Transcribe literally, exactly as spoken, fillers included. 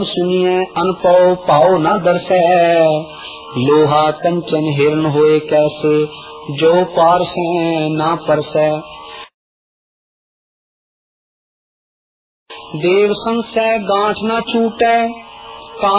सुनिए अनपौ पाओ न दर्शै, लोहा कंचन हिरण होए कैसे, जो पारसै ना परसै। देव संशय गांठ न छूटै,